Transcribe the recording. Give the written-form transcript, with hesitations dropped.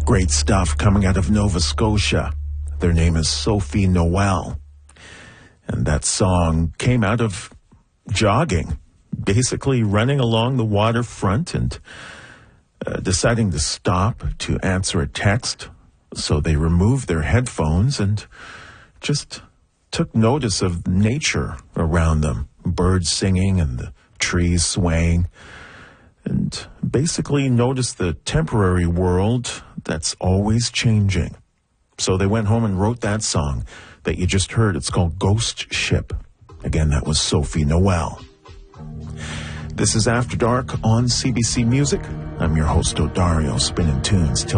Great stuff coming out of Nova Scotia. Their name is Sophie Noel. And that song came out of jogging, basically running along the waterfront and deciding to stop to answer a text. So they removed their headphones and just took notice of nature around them, birds singing and the trees swaying, and basically noticed the temporary world that's always changing. So they went home and wrote that song that you just heard. It's called Ghost Ship. Again, that was Sophie Noel. This is After Dark on CBC Music. I'm your host, Odario, spinning tunes till